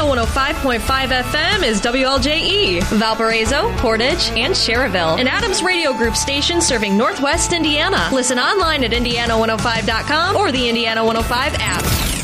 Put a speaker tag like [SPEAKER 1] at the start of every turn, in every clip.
[SPEAKER 1] 105.5 FM is WLJE, Valparaiso, Portage, and Cherryville. An Adams Radio Group station serving Northwest Indiana. Listen online at Indiana105.com or the Indiana 105 app.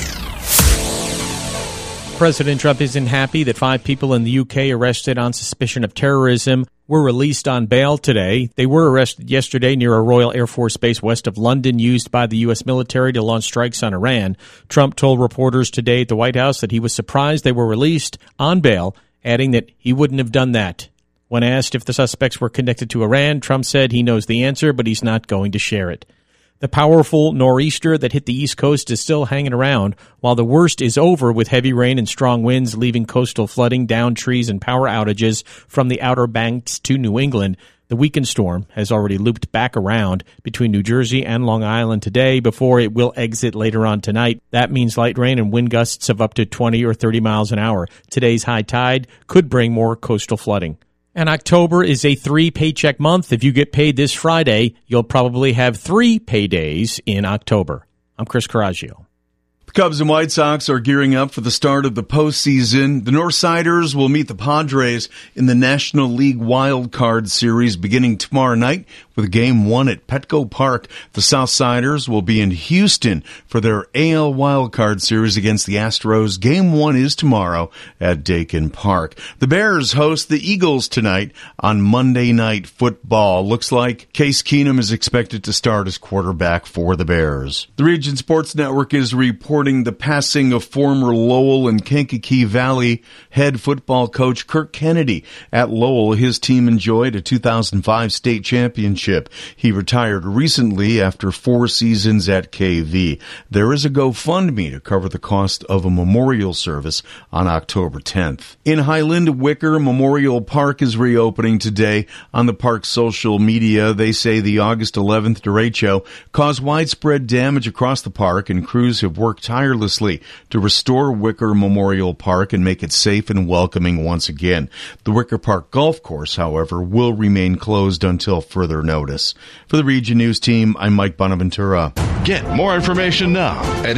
[SPEAKER 2] President Trump isn't happy that 5 people in the UK arrested on suspicion of terrorism were released on bail today. They were arrested yesterday near a Royal Air Force base west of London used by the U.S. military to launch strikes on Iran. Trump told reporters today at the White House that he was surprised they were released on bail, adding that he wouldn't have done that. When asked if the suspects were connected to Iran, Trump said he knows the answer, but he's not going to share it. The powerful nor'easter that hit the East Coast is still hanging around, while the worst is over with heavy rain and strong winds leaving coastal flooding, downed trees, and power outages from the Outer Banks to New England. The weakened storm has already looped back around between New Jersey and Long Island today before it will exit later on tonight. That means light rain and wind gusts of up to 20 or 30 miles an hour. Today's high tide could bring more coastal flooding. And October is a 3-paycheck month. If you get paid this Friday, you'll probably have 3 paydays in October. I'm Chris Coraggio.
[SPEAKER 3] The Cubs and White Sox are gearing up for the start of the postseason. The Northsiders will meet the Padres in the National League Wild Card Series beginning tomorrow night with Game 1 at Petco Park. The Southsiders will be in Houston for their AL Wild Card Series against the Astros. Game 1 is tomorrow at Dakin Park. The Bears host the Eagles tonight on Monday Night Football. Looks like Case Keenum is expected to start as quarterback for the Bears. The Region Sports Network is reporting the passing of former Lowell and Kankakee Valley head football coach Kirk Kennedy. At Lowell, his team enjoyed a 2005 state championship. He retired recently after 4 seasons at KV. There is a GoFundMe to cover the cost of a memorial service on October 10th. In Highland, Wicker Memorial Park is reopening today. On the park's social media, they say the August 11th derecho caused widespread damage across the park, and crews have worked tirelessly to restore Wicker Memorial Park and make it safe and welcoming once again. The Wicker Park Golf Course, however, will remain closed until further notice. For the Region News Team, I'm Mike Bonaventura.
[SPEAKER 4] Get more information now at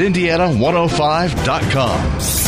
[SPEAKER 4] Indiana105.com.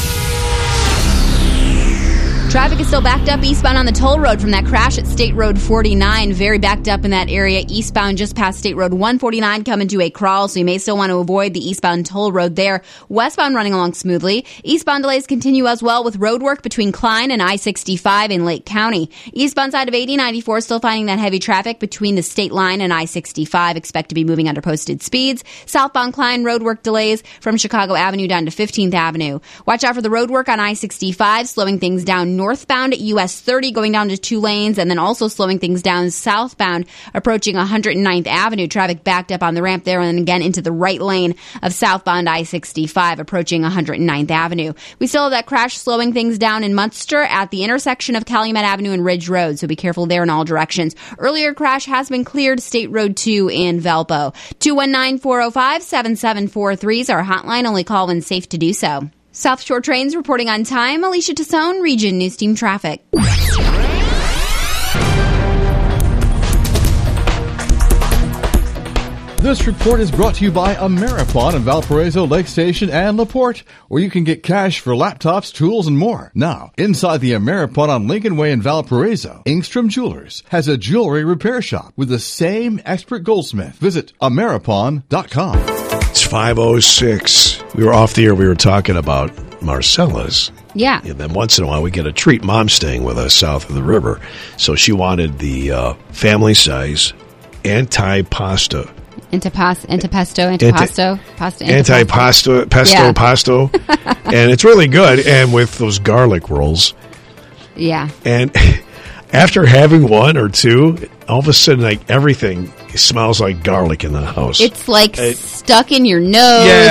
[SPEAKER 5] Traffic is still backed up eastbound on the toll road from that crash at State Road 49. Very backed up in that area. Eastbound just past State Road 149 coming to a crawl, so you may still want to avoid the eastbound toll road there. Westbound running along smoothly. Eastbound delays continue as well with road work between Klein and I-65 in Lake County. Eastbound side of 80-94 still finding that heavy traffic between the state line and I-65. Expect to be moving under posted speeds. Southbound Klein road work delays from Chicago Avenue down to 15th Avenue. Watch out for the road work on I-65, slowing things down northbound at US 30 going down to 2 lanes, and then also slowing things down southbound approaching 109th Avenue. Traffic backed up on the ramp there and then again into the right lane of southbound I-65 approaching 109th Avenue. We still have that crash slowing things down in Munster at the intersection of Calumet Avenue and Ridge Road, so be careful there in all directions. Earlier crash has been cleared. State Road 2 in Valpo. 219-405-7743 is our hotline. Only call when safe to do so. South Shore Trains reporting on time. Alicia Tassone, Region News Team Traffic.
[SPEAKER 6] This report is brought to you by Ameripon in Valparaiso, Lake Station, and LaPorte, where you can get cash for laptops, tools, and more. Now, inside the Ameripon on Lincoln Way in Valparaiso, Engstrom Jewelers has a jewelry repair shop with the same expert goldsmith. Visit Ameripon.com.
[SPEAKER 7] It's 5:06. We were off the air. We were talking about Marcella's.
[SPEAKER 5] Yeah.
[SPEAKER 7] And then once in a while we get a treat. Mom's staying with us south of the river. So she wanted the family size anti-pesto. Pesto. And it's really good. And with those garlic rolls.
[SPEAKER 5] Yeah.
[SPEAKER 7] And after having one or two, all of a sudden, like everything smells like garlic in the house.
[SPEAKER 5] It's like stuck in your nose.
[SPEAKER 7] Yeah.